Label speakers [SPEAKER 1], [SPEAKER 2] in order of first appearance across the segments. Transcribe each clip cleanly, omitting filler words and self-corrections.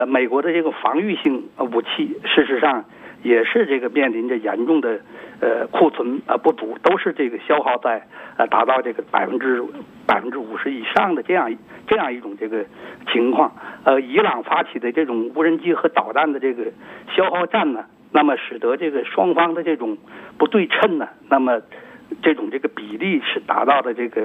[SPEAKER 1] 美国的这个防御性武器，事实上也是这个面临着严重的库存不足，都是这个消耗在达到这个50%以上的这样一种这个情况。伊朗发起的这种无人机和导弹的这个消耗战呢，那么使得这个双方的这种不对称呢，那么这个比例是达到了这个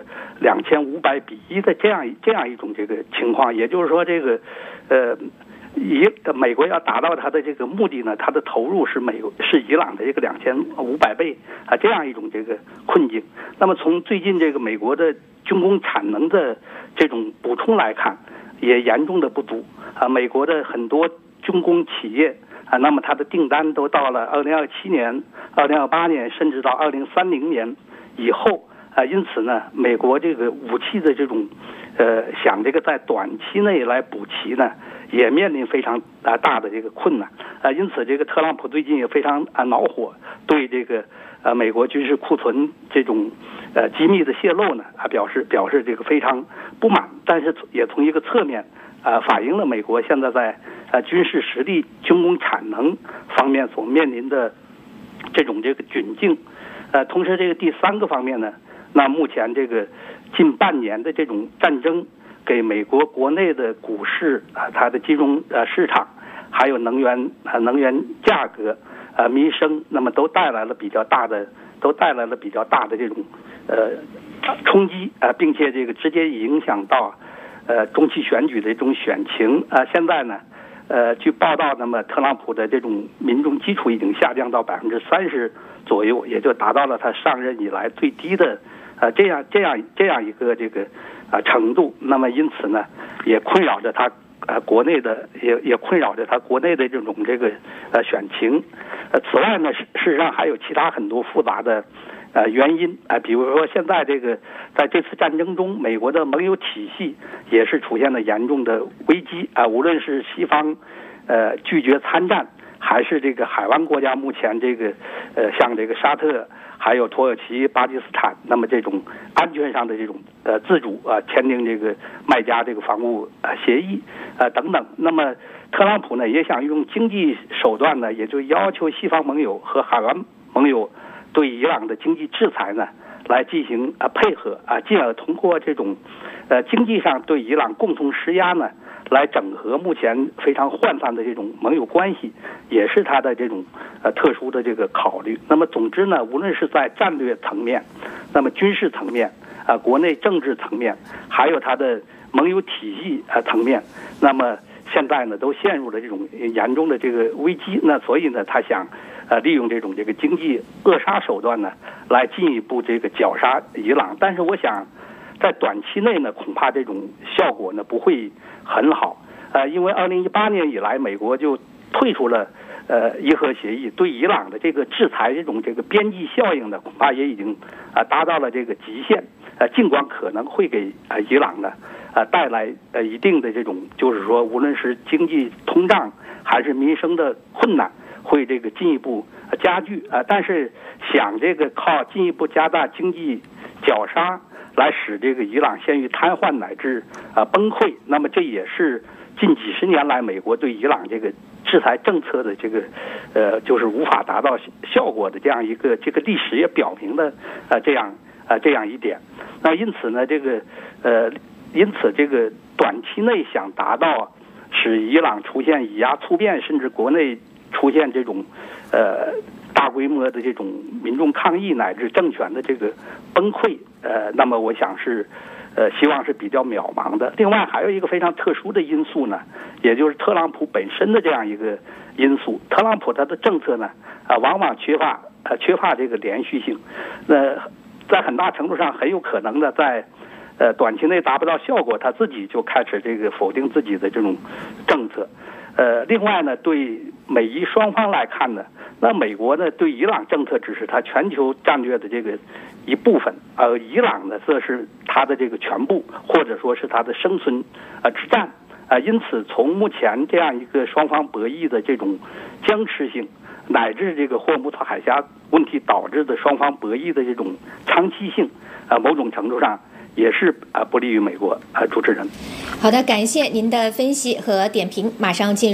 [SPEAKER 1] 2500比1的这样一种这个情况。也就是说，这个美国要达到它的这个目的呢，它的投入是伊朗的这个2500倍这样一种这个困境。那么从最近这个美国的军工产能的这种补充来看，也严重的不足美国的很多军工企业那么它的订单都到了2027年、2028年，甚至到2030年以后因此呢，美国这个武器的这种想这个在短期内来补齐呢，也面临非常大的这个困难因此这个特朗普最近也非常恼火，对这个美国军事库存这种机密的泄露呢表示这个非常不满，但是也从一个侧面反映了美国现在在军事实力、军工产能方面所面临的这个窘境。同时这个第三个方面呢，那目前这个近半年的这种战争，给美国国内的股市它的金融市场，还有能源价格民生，那么都带来了比较大的这种冲击并且这个直接影响到中期选举的这种选情现在呢据报道，那么特朗普的这种民众基础已经下降到30%左右，也就达到了他上任以来最低的这样一个这个程度。那么因此呢，也困扰着他国内的也困扰着他国内的这种这个选情。此外呢，事实上还有其他很多复杂的原因比如说现在这个在这次战争中，美国的盟友体系也是出现了严重的危机无论是西方拒绝参战，还是这个海湾国家目前这个像这个沙特还有土耳其、巴基斯坦，那么这种安全上的这种自主签订这个麦加这个防务协议等等。那么特朗普呢也想用经济手段呢，也就要求西方盟友和海湾盟友对伊朗的经济制裁呢来进行配合进而通过这种经济上对伊朗共同施压呢，来整合目前非常涣散的这种盟友关系，也是他的这种特殊的这个考虑。那么总之呢，无论是在战略层面，那么军事层面国内政治层面，还有他的盟友体系层面，那么现在呢都陷入了这种严重的这个危机。那所以呢，他想利用这种这个经济扼杀手段呢，来进一步这个绞杀伊朗。但是我想在短期内呢，恐怕这种效果呢不会很好因为2018年以来，美国就退出了伊核协议，对伊朗的这个制裁这种这个边际效应呢，恐怕也已经达到了这个极限尽管可能会给伊朗呢带来一定的这种，就是说无论是经济通胀还是民生的困难，会这个进一步加剧但是想这个靠进一步加大经济绞杀来使这个伊朗陷于瘫痪乃至崩溃，那么这也是近几十年来美国对伊朗这个制裁政策的这个就是无法达到效果的这样一个这个历史也表明了这样一点。那因此呢，这个短期内想达到使伊朗出现以牙促变，甚至国内出现这种大规模的这种民众抗议乃至政权的这个崩溃那么我想是希望是比较渺茫的。另外还有一个非常特殊的因素呢，也就是特朗普本身的这样一个因素。特朗普他的政策呢往往缺乏这个连续性，在很大程度上很有可能的在短期内达不到效果，他自己就开始这个否定自己的这种政策。另外呢，对美伊双方来看呢，那美国呢对伊朗政策只是它全球战略的这个一部分，而伊朗呢则是它的这个全部，或者说是它的生存之战因此从目前这样一个双方博弈的这种僵持性，乃至这个霍姆斯海峡问题导致的双方博弈的这种长期性某种程度上也是不利于美国主持人。
[SPEAKER 2] 好的，感谢您的分析和点评，马上进入